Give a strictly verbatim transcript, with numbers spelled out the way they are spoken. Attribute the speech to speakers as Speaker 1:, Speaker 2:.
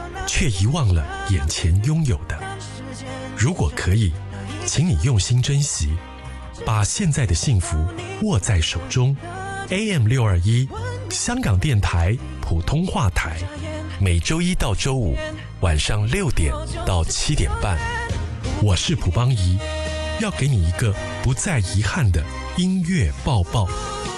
Speaker 1: 却遗忘了眼前拥有的。如果可以，请你用心珍惜，把现在的幸福握在手中。A M 六二一，香港电台普通话台，每周一到周五晚上六点到七点半，我是卜邦仪，要给你一个不再遗憾的音乐抱抱。